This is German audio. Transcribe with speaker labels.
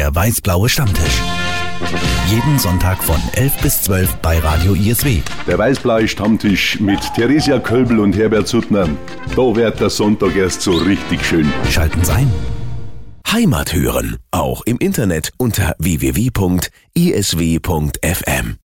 Speaker 1: Der weiß-blaue Stammtisch. Jeden Sonntag von 11 bis 12 bei Radio ISW.
Speaker 2: Der weiß-blaue Stammtisch mit Theresia Kölbel und Herbert Suttner. Da wird der Sonntag erst so richtig schön.
Speaker 1: Schalten Sie ein.
Speaker 3: Heimat hören, auch im Internet unter www.isw.fm.